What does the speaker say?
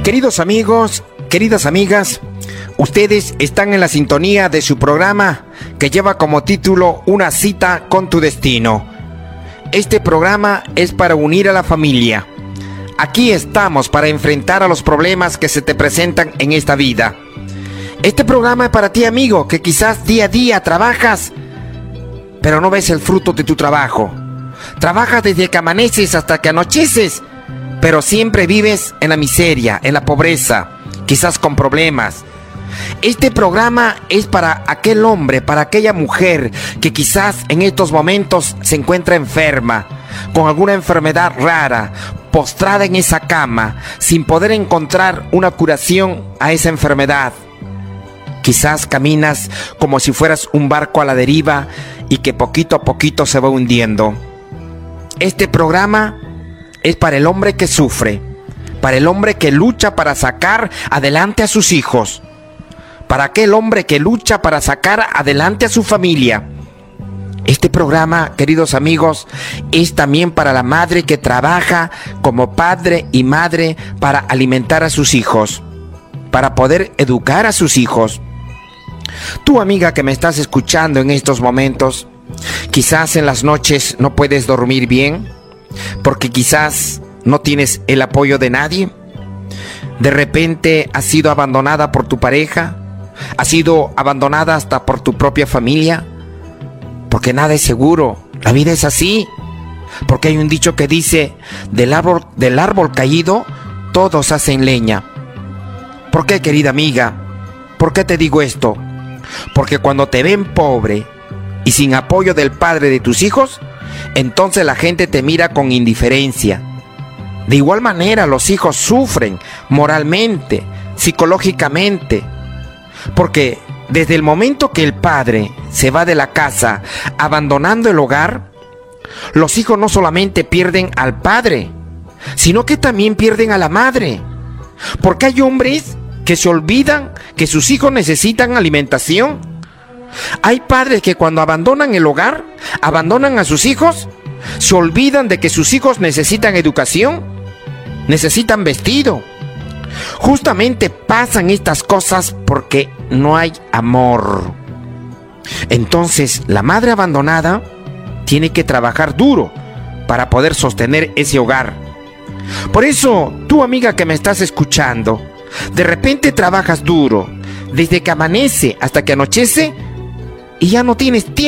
Queridos amigos, queridas amigas, ustedes están en la sintonía de su programa que lleva como título Una cita con tu destino. Este programa es para unir a la familia. Aquí estamos para enfrentar a los problemas que se te presentan en esta vida. Este programa es para ti, amigo, que quizás día a día trabajas, pero no ves el fruto de tu trabajo. Trabajas desde que amaneces hasta que anocheces, pero siempre vives en la miseria, en la pobreza, quizás con problemas. Este programa es para aquel hombre, para aquella mujer que quizás en estos momentos se encuentra enferma, con alguna enfermedad rara, postrada en esa cama, sin poder encontrar una curación a esa enfermedad. Quizás caminas como si fueras un barco a la deriva y que poquito a poquito se va hundiendo. Este programa es para el hombre que sufre, para el hombre que lucha para sacar adelante a sus hijos, para aquel hombre que lucha para sacar adelante a su familia. Este programa, queridos amigos, es también para la madre que trabaja como padre y madre para alimentar a sus hijos, para poder educar a sus hijos. Tú, amiga que me estás escuchando en estos momentos, quizás en las noches no puedes dormir bien, porque quizás no tienes el apoyo de nadie. De repente has sido abandonada por tu pareja, has sido abandonada hasta por tu propia familia, porque nada es seguro, la vida es así, porque hay un dicho que dice, del árbol caído, todos hacen leña. ¿Por qué, querida amiga? ¿Por qué te digo esto? Porque cuando te ven pobre y sin apoyo del padre de tus hijos, entonces la gente te mira con indiferencia. De igual manera, los hijos sufren moralmente, psicológicamente, porque desde el momento que el padre se va de la casa abandonando el hogar, los hijos no solamente pierden al padre, sino que también pierden a la madre, porque hay hombres que se olvidan que sus hijos necesitan alimentación. Hay padres que cuando abandonan el hogar, abandonan a sus hijos, se olvidan de que sus hijos necesitan educación, necesitan vestido. Justamente pasan estas cosas porque no hay amor. Entonces, la madre abandonada tiene que trabajar duro para poder sostener ese hogar. Por eso, tú, amiga que me estás escuchando, de repente trabajas duro, desde que amanece hasta que anochece, y ya no tienes tiempo